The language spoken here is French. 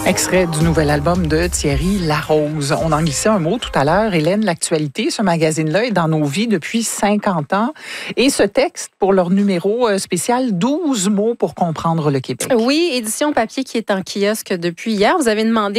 Extrait du nouvel album de Thierry Larose. On en glissait un mot tout à l'heure. Hélène, l'actualité, ce magazine-là est dans nos vies depuis 50 ans. Et ce texte, pour leur numéro spécial, 12 mots pour comprendre le Québec. Oui, édition papier qui est en kiosque depuis hier. Vous avez demandé